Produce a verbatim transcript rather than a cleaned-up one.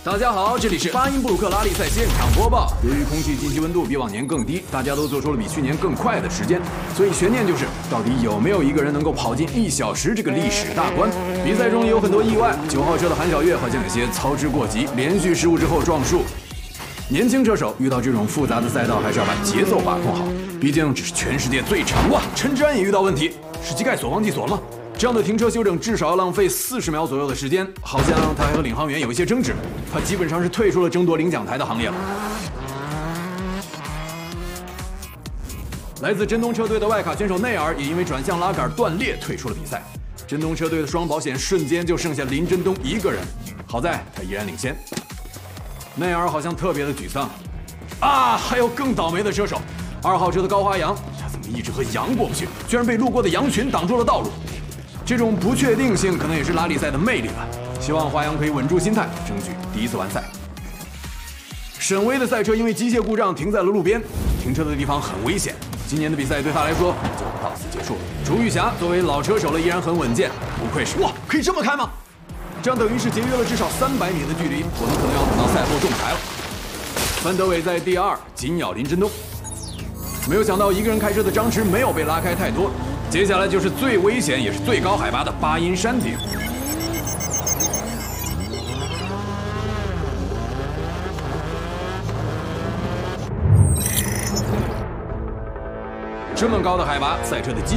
大家好，这里是巴音布鲁克拉力赛现场播报。由于空气近期温度比往年更低，大家都做出了比去年更快的时间，所以悬念就是到底有没有一个人能够跑进一小时这个历史大关。比赛中也有很多意外，九号车的韩小月好像有些操之过急，连续失误之后撞树。年轻车手遇到这种复杂的赛道，还是要把节奏把控好，毕竟这是全世界最长。哇，陈志安也遇到问题，是机盖锁忘记锁了吗？这样的停车修整至少要浪费四十秒左右的时间，好像他还和领航员有一些争执，他基本上是退出了争夺领奖台的行列了。来自真东车队的外卡选手内尔也因为转向拉杆断裂退出了比赛，真东车队的双保险瞬间就剩下林真东一个人，好在他依然领先。内尔好像特别的沮丧，啊，还有更倒霉的车手，二号车的高花阳，他怎么一直和羊过不去，居然被路过的羊群挡住了道路。这种不确定性可能也是拉力赛的魅力吧。希望花阳可以稳住心态，争取第一次完赛。沈巍的赛车因为机械故障停在了路边，停车的地方很危险。今年的比赛对他来说就到此结束了。朱玉霞作为老车手了，依然很稳健，不愧是哇，可以这么开吗？这样等于是节约了至少三百米的距离，我们可能要等到赛后重裁了。范德伟在第二，紧咬林真东。没有想到一个人开车的张弛没有被拉开太多。接下来就是最危险也是最高海拔的巴音山顶。这么高的海拔，赛车的机